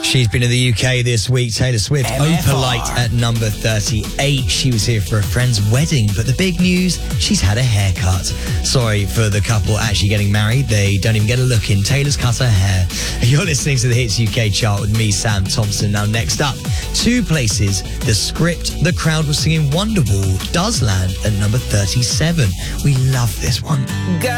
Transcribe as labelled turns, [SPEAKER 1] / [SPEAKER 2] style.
[SPEAKER 1] She's been in the UK this week. Taylor Swift, Opalite at number 38. She was here for a friend's wedding, but the big news, she's had a haircut. Sorry for the couple actually getting married. They don't even get a look in. Taylor's cut her hair. You're listening to the Hits UK chart with me, Sam Thompson. Now, next up, 2 places. The Script, the crowd was singing Wonderwall, does land at number 37. We love this one.